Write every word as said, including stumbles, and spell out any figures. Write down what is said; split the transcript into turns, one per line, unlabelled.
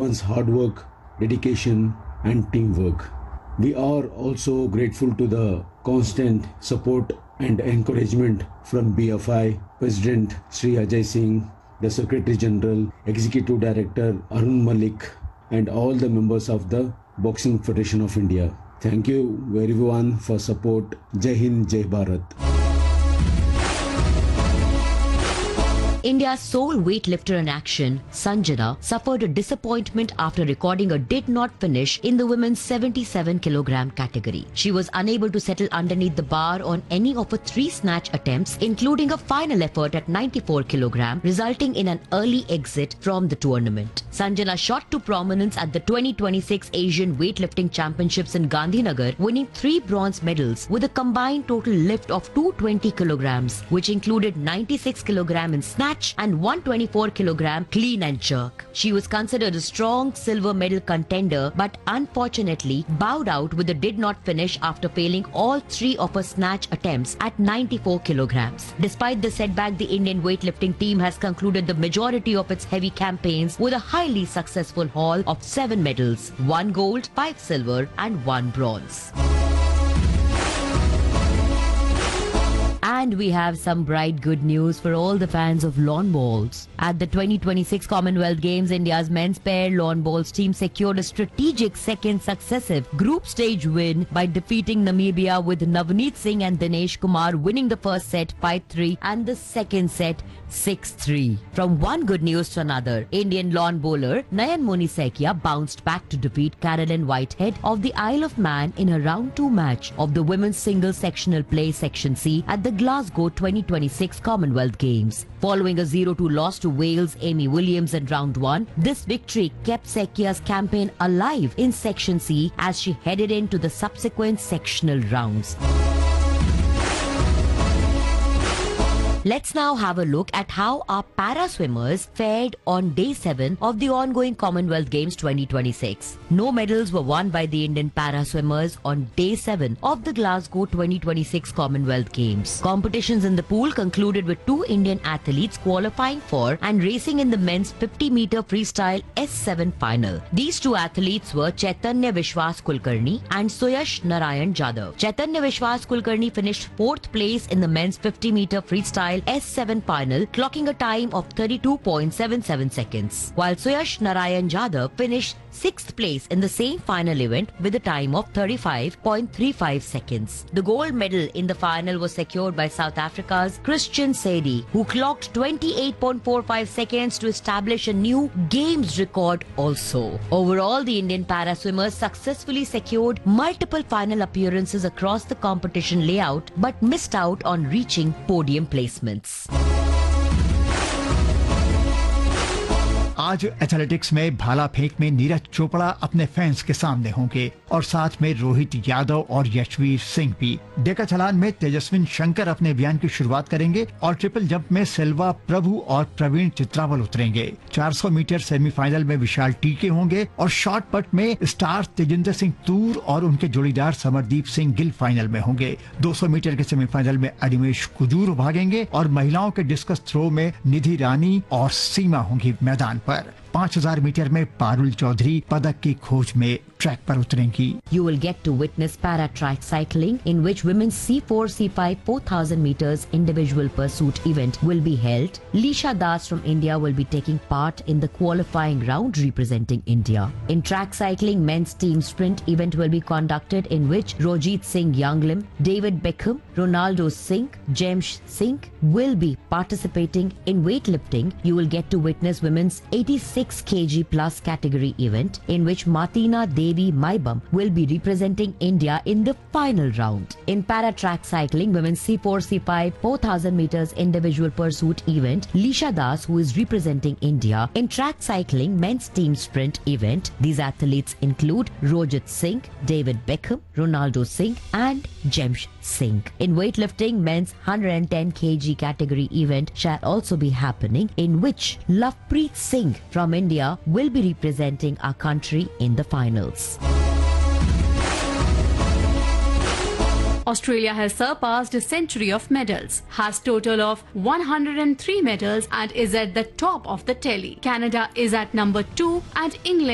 everyone's hard work, dedication, and teamwork. We are also grateful to the constant support and encouragement from B F I, President Sri Ajay Singh, the Secretary General, Executive Director Arun Malik, and all the members of the Boxing Federation of India. Thank you everyone for support. Jai Hind, Jai Bharat.
India's sole weightlifter in action, Sanjana, suffered a disappointment after recording a did not finish in the women's seventy-seven kilogram category. She was unable to settle underneath the bar on any of her three snatch attempts, including a final effort at ninety-four kilogram, resulting in an early exit from the tournament. Sanjana shot to prominence at the twenty twenty-six Asian Weightlifting Championships in Gandhinagar, winning three bronze medals with a combined total lift of two hundred twenty kilograms, which included ninety-six kilogram in snatch and one hundred twenty-four kilogram clean and jerk. She was considered a strong silver medal contender, but unfortunately bowed out with a did not finish after failing all three of her snatch attempts at ninety-four kilograms. Despite the setback, the Indian weightlifting team has concluded the majority of its heavy campaigns with a highly successful haul of seven medals, one gold, five silver and one bronze. And we have some bright good news for all the fans of lawn bowls. At the twenty twenty-six Commonwealth Games, India's men's pair lawn bowls team secured a strategic second successive group stage win by defeating Namibia, with Navneet Singh and Dinesh Kumar winning the first set five three and the second set six three. From one good news to another, Indian lawn bowler Nayan Monisekia bounced back to defeat Carolyn Whitehead of the Isle of Man in a round two match of the women's single sectional play section C at the Glasgow twenty twenty-six Commonwealth Games. Following a zero two loss to Wales' Amy Williams in round one, this victory kept Sekia's campaign alive in section C as she headed into the subsequent sectional rounds. Let's now have a look at how our para swimmers fared on day seven of the ongoing Commonwealth Games twenty twenty-six. No medals were won by the Indian para swimmers on day seven of the Glasgow twenty twenty-six Commonwealth Games. Competitions in the pool concluded with two Indian athletes qualifying for and racing in the men's fifty meter freestyle S seven final. These two athletes were Chaitanya Vishwas Kulkarni and Suyash Narayan Jadhav. Chaitanya Vishwas Kulkarni finished fourth place in the men's fifty meter freestyle S seven final, clocking a time of thirty-two point seven seven seconds, while Suyash Narayan Jadhav finished sixth place in the same final event with a time of thirty-five point three five seconds. The gold medal in the final was secured by South Africa's Christian Sedi, who clocked twenty-eight point four five seconds to establish a new games record also. Overall, the Indian para swimmers successfully secured multiple final appearances across the competition layout but missed out on reaching podium placements.
आज athletics में भाला फेंक में नीरज चोपड़ा अपने fans के सामने होंगे और साथ में रोहित यादव और यशवीर सिंह भी। डेका छलांग में तेजस्विन शंकर अपने अभियान की शुरुआत करेंगे और ट्रिपल जंप में सेल्वा प्रभु और प्रवीण चित्रावल उतरेंगे। चार सौ मीटर सेमीफाइनल में विशाल टीके होंगे और शॉट पट में स्टार तेजिंदर सिंह तूर और उनके जोड़ीदार समरदीप सिंह गिल फाइनल में होंगे। दो सौ मीटर के सेमीफाइनल में अनिमेश कुजूर भागेंगे और महिलाओं के डिस्कस थ्रो में निधि रानी और सीमा होंगी मैदान पर। पाँच हज़ार मीटर में पारुल चौधरी पदक की खोज में ट्रैक पर उतरेंगी।
You will get to witness para track cycling, in which women's C four C five four thousand meters individual pursuit event will be held. Lisha Das from India will be taking part in the qualifying round representing India. In track cycling, men's team sprint event will be conducted, in which Rojit Singh Younglim, David Beckham, Ronaldo Singh, James Singh will be participating. In weightlifting, you will get to witness women's eighty-six kilograms plus category event, in which Martina Devi Maibam will be representing India in the final round. In para track cycling, women's C four C five four thousand meters individual pursuit event, Lisha Das, who is representing India. In track cycling, men's team sprint event, these athletes include Rojit Singh, David Beckham, Ronaldo Singh and James Singh. In weightlifting, men's one hundred ten kilograms category event shall also be happening, in which Lovepreet Singh from India will be representing our country in the finals.
Australia has surpassed a century of medals, has total of one hundred three medals and is at the top of the tally. Canada is at number two and England